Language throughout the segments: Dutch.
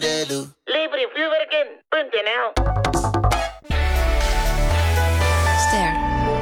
Leveringvuurwerken.nl. Ster.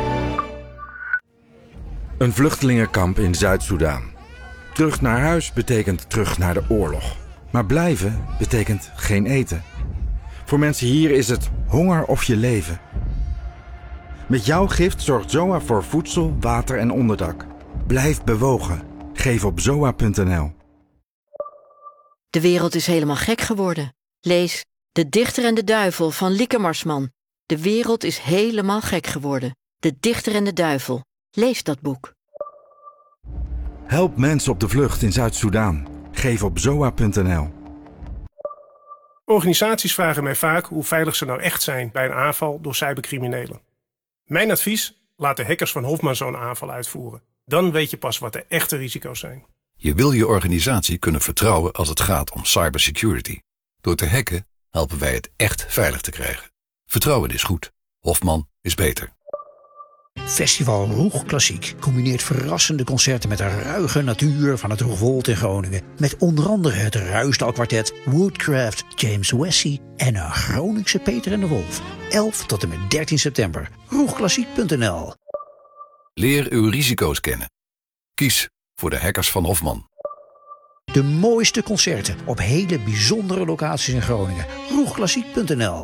Een vluchtelingenkamp in Zuid-Soedan. Terug naar huis betekent terug naar de oorlog. Maar blijven betekent geen eten. Voor mensen hier is het honger of je leven. Met jouw gift zorgt ZOA voor voedsel, water en onderdak. Blijf bewogen. Geef op zoa.nl. De wereld is helemaal gek geworden. Lees De Dichter en de Duivel van Lieke Marsman. De wereld is helemaal gek geworden. De Dichter en de Duivel. Lees dat boek. Help mensen op de vlucht in Zuid-Soedan. Geef op zoa.nl. Organisaties vragen mij vaak hoe veilig ze nou echt zijn bij een aanval door cybercriminelen. Mijn advies: laat de hackers van Hofman zo'n aanval uitvoeren. Dan weet je pas wat de echte risico's zijn. Je wil je organisatie kunnen vertrouwen als het gaat om cybersecurity. Door te hacken helpen wij het echt veilig te krijgen. Vertrouwen is goed. Hofman is beter. Festival Roeg Klassiek combineert verrassende concerten met de ruige natuur van het Roegwold in Groningen. Met onder andere het Ruisdalkwartet, Woodcraft, James Wessie en een Groningse Peter en de Wolf. 11 tot en met 13 september. Roegklassiek.nl. Leer uw risico's kennen. Kies voor de hackers van Hofman. De mooiste concerten op hele bijzondere locaties in Groningen. Roegklassiek.nl.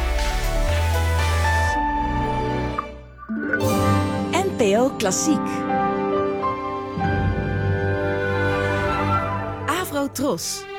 NPO Klassiek. Avro Tros.